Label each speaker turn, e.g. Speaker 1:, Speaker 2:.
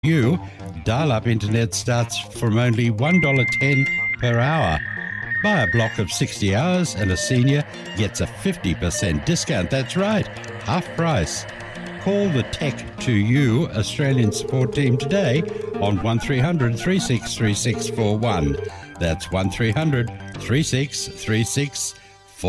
Speaker 1: You, dial-up internet starts from only $1.10 per hour. Buy a block of 60 hours and a senior gets a 50% discount. That's right, half price. Call the Tech2U Australian support team today on 1300 363641. That's 1300 363641.